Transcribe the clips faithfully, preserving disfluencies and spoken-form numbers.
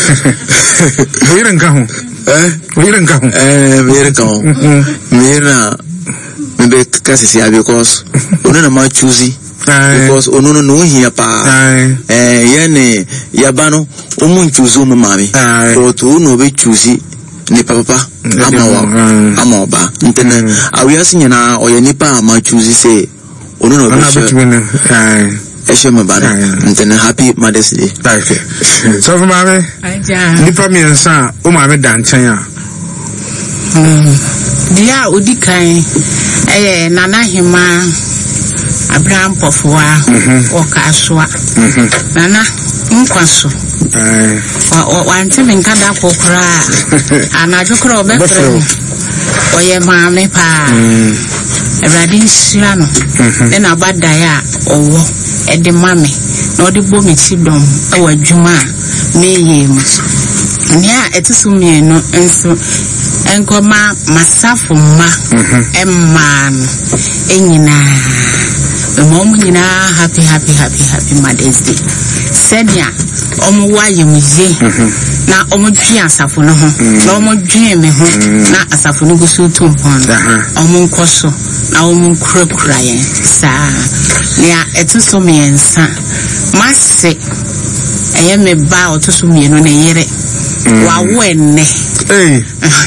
We don't go. Eh? We don't go. Eh, we don't go. We don't. Maybe kasi because ono na choosy because ono no no here pa eh yene yabano omu choose omu mami but ono be choose ni papa ama wa ama oba ntene awiasi nyina oye nipa ama choose say ono no be eh eshe mabana ntene happy Mother's Day. Okay. So for mami nipa mi nsa o mami danchan a dia udikai eh nana hima Abraham Pofwa okaswa nana nkwaso eh wa ntimi nkada kokora anajukro befre oye maame pa Eradi nsira no na abada ya owo ede mame na odi bomi tidom ewa adwuma meye mu nia etisumie no enso enkoma masafo ma emma no enyina mom nyina happy happy happy happy Mother's Day sedia omo waye muye na omo dwi asafo no ho na omo dwi me ho na asafo no gusu tumpon omo nkoso na omo nkura yen sa nia etisumie ensa mase eye me ba otisumie no ne yere wawo enne eh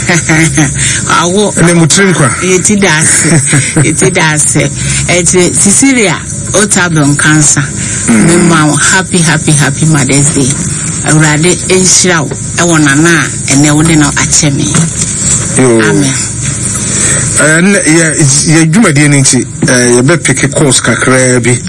awo ne mutrinkwa eti dase eti dase eti Cecilia otabon cancer me ma happy happy happy Mother's Day urade enshiraw e wona na ene wode no acheme amen eh ya ya dwumade ni nti eh ye be pick course kakra bi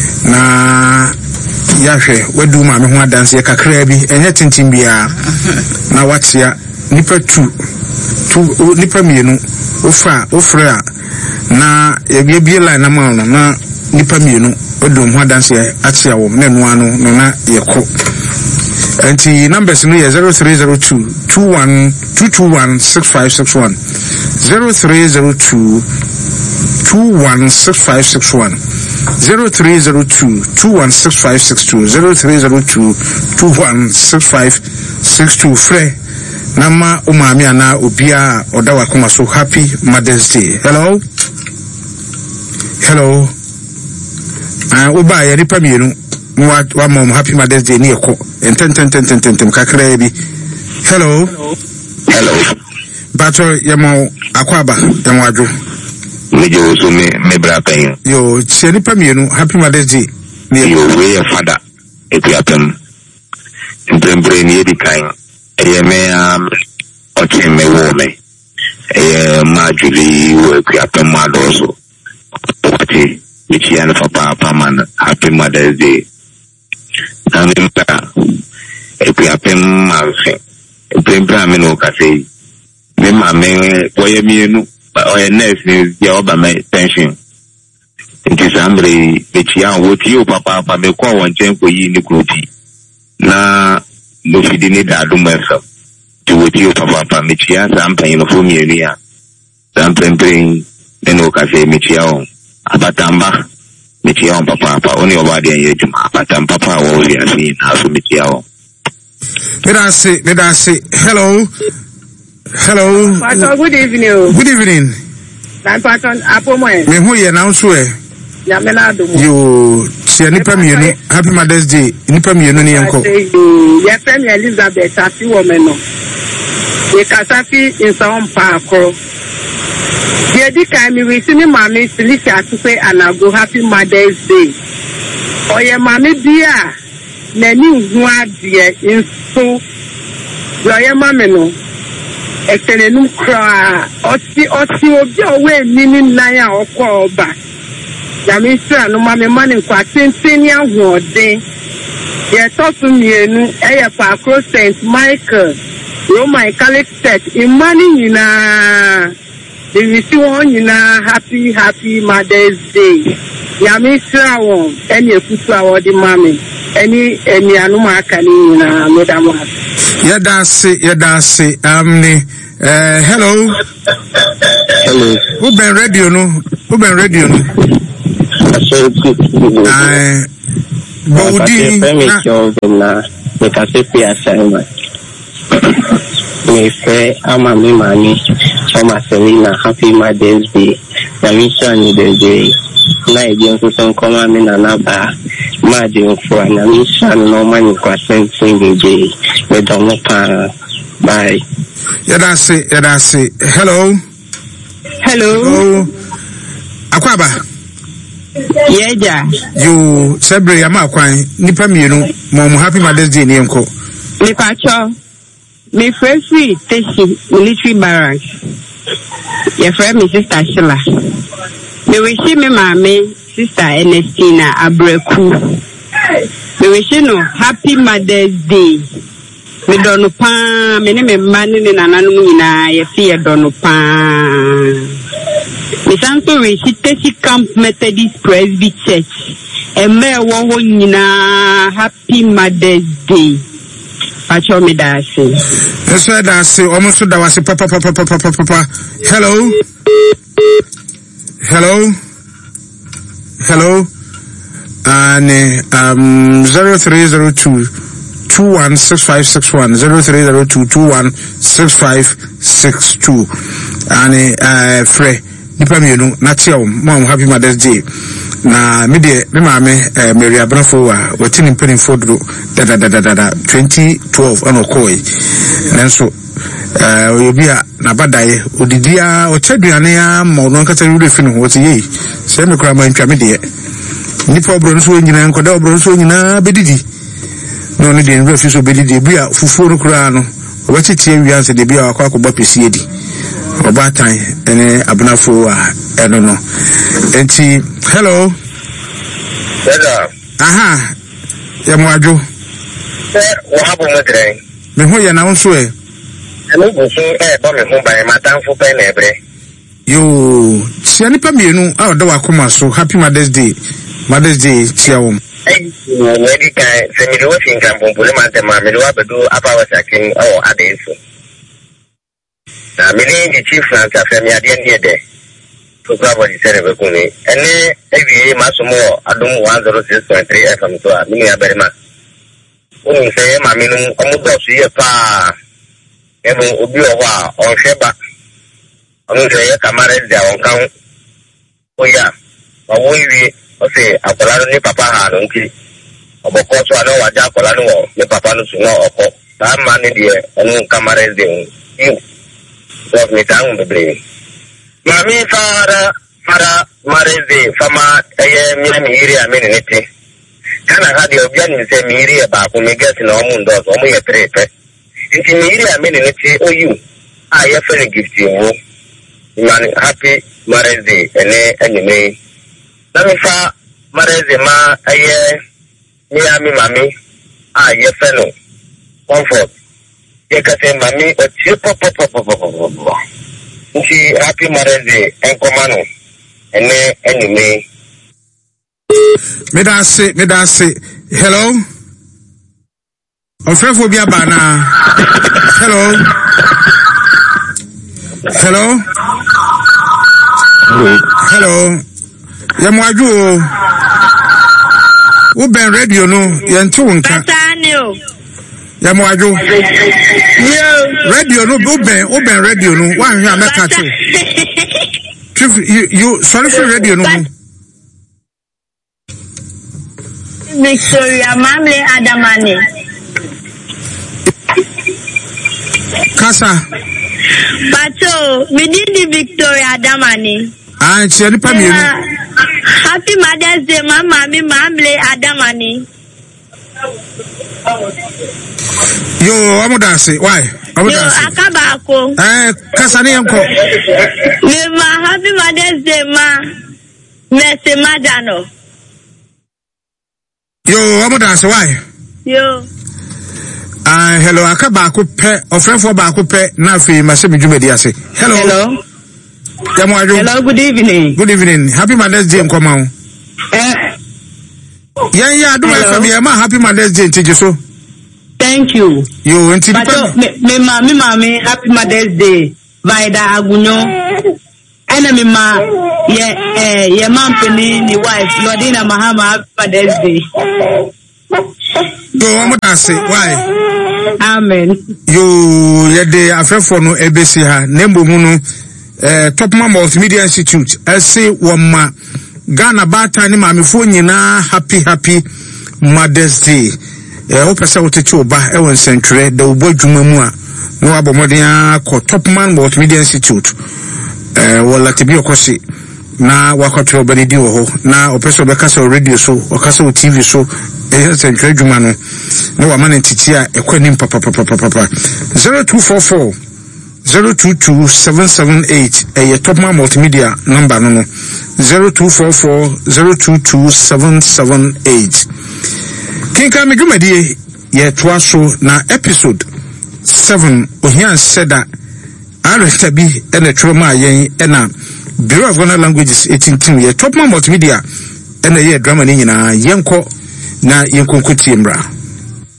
na yahwe wadu ma me ho adanse kakra bi enye tintin bia na watia nipa two two nipa mienu ofra ofra na ye bia line na ma no na nipa mienu wadu ho adanse atia wo na no ano no na ye ko anti numbers no ye zero three zero two two one two two one six five six one zero three zero two two one six five six one zero three zero two two one six five six two zero three zero two two one six five six two free nama umami ana obia odawa kuma so happy Mother's Day. Hello hello ah oba ya ripa mienu wa wa mom happy Mother's Day ni eko enten ten ten ten ten kakra bi. Hello hello bato yamo akwaba yamo adwo mejo so me me bra pen yo cheni pa mienu happy Mother's Day yo we father epiapem mprempre ni edikan eye me am oche me wo me eye majuli we epiapem madoso oti michiana papa paman happy Mother's Day amempa epiapem manse mprempre ameno kase me mame boye mienu oye nurse ni ya oba me pension nti sambre betia woti o papa papa me kwa wonchen ko yi ni kropi na no fidi ni da do mesa ti woti o papa papa me tia sampan no fo mienu ya sampan prin eno ka se me tia on abatamba me tia on papa papa oni oba de ye juma abatamba papa wo ri afi na so me tia on let us say let us say hello hello Pastor, good evening. Good evening. I'm Pastor Apomo. Me hu ye na nso e. Ya me na do mo. Yo, tia nipa mienu happy Mother's Day. Nipa mienu ni enko. Ye femi Elizabeth afi wo me no. Ye kasafi insaon pa akro. Ye di kai mi wi sini mami Felicia atupe anago happy Mother's Day. Oye mami bia na ni hu adie inso. Yo ye mami no. Ekenenu kra osi osi obi owe nini nanya okwa oba ya misra no mame mani kwa tintin ya hode ye tosu mienu eye pa cross Saint Michael Roman Catholic Church imani nyina the wisi won nyina happy happy Mother's Day ya misra won eni ekutu awodi mame eni eni anu aka ni nyina madam Yadasi, yadasi, amni. Uh, hello. hello Who been radio no? Who been radio no? I Bodi. na me ka se pe assignment Me say I'm a me money. Mama Selena, happy Mother's Day. Na me son the day. Na again so some come me na na ba. Ma dey for na me son no money question sing the day. We don't know pa. Bye. Yeah, that's it. Yeah, that's it. Hello. Hello. Hello. Akwaba. Yeah, ja. You celebrate ama kwan nipa mienu mo happy Mother's Day ni enko. Me pacho. Me free station military barracks. Your friend me sister Sheila. Me wish me mommy sister Ernestina Abreku. Me wish no happy Mother's Day. Me donu pa me ne me mani ni nananu nyina ye fie donu pa. Me santo wish Tesi Camp Methodist Presby Church. E me wo wo nyina happy Mother's Day. Pacho me da se. Eso da se almost da wase papa papa papa papa. Hello. Hello. Hello. And um zero three zero two two one six five six one zero three zero two two one six five six two. And uh Frey nipa mienu na tiao mom happy Mother's Day. Na me de me maame eh Mary Abranfo wa watini mpeni fodro da da da da da twenty twelve ono koi nanso eh obia na badaye odidia o cheduane ya mo no nkata wure fi no ho ti yi se me kura ma ntwa me de nipa obro nso nyina nkoda obro nso nyina bedidi no ne de nwe fi so bedidi bia fufuo no kura no obachitie wianse de bia akwa akobba pesi edi obatan ene Abranfo wa eno no enti hello. Hello. Aha. Ya mwajo. Eh, wa hapo mudre. Me ho ya na unso e. Anu buso eh bo me ho ba ma tanfo pe na ebre. Yo, sia nipa mienu a oda wa koma so happy Mother's Day. Mother's Day tia wo. Eh, we di kai se mi do fin kan pompole ma te ma me do abedu apa wa sakin o ade so. Na me ni chief Francis Afemi ade ndi de. Program di sere be kuni ene ebi masomo adum one oh six point three F M so a mi ya berima unu se ma mi nu omudo so ye pa ebo obi o wa o hweba onu se ye kamara dia on kan oya wa wo wi o se akola ni papa ha no nti oboko so ana wa ja akola no ni papa no so no oko ta ma ni die onu kamara dia you so me tang bebre. Mami fara fara mareze fama eye mi miri amene nete kana hadi obiani se miri ba ko megasi na omu ndo so omu ye trepe nti miri amene nete oyu a ye fere gift wo man happy mareze ene enime nami fa mareze ma eye mi ami mami a ye feno comfort ye ka se mami o ti pop pop pop pop. Nti happy Mother's Day enkomano ene enime Me da se me da se hello Ofrefo bia bana hello hello hello ya mwaju o ben radio no ya ntu nka ya mwaju radio no open open radio no one here na catch you you sorry for radio no Victoria Mamle Adamani Kasa Pato Midindi Victoria Adamani ah cheri pa mi Happy Mother's Day mama mi Mamle Adamani Yo, I'm gonna say why? I'm Yo, akabako. Eh, kasani yanko. Me ma happy Mother's Day ma. Merci madano. Yo, I'm gonna say why? Yo. Ah, hello, akabako pe, ofrefo baako pe na fi masemi djumedi ase. Hello. Hello. Yamwaju. Hello, good evening. Good evening. Happy Mother's Day nkoma o. Eh. Yeah, yeah, do my family. Ma happy Mother's Day ntijeso. Thank you. Yo, enti But me me ma me ma me happy Mother's Day. Vaida agunyo. Ena me ma ye eh ye man peni ni wife Lordina Mahama happy Mother's Day. I'm not say why. Amen. You yede afefo no ebesi ha nembo mu no eh Topman Multimedia Institute ese woma Ghana bata ni maamefo nyina happy happy Mother's Day. Eh opese wotechi oba e won sentre da obo dwuma mu a no abomoden ko Topman Multimedia Institute eh wala tibi okosi na wakotro benedi wo ho na opese obekasa radio so okasa o T V so eh sentre dwuma no no wa man titia ekwanim papa papa papa zero two four four zero two two seven seven eight eh Topman Multimedia number no no zero two four four zero two two seven seven eight. Kinka me dwumadie ye toa so na episode seven ohian said that arresta bi ene troma yen ena Bureau of Ghana Languages eighteen ye Topman Multimedia ene ye drama ni nyina yenko na yenkonko tiembra.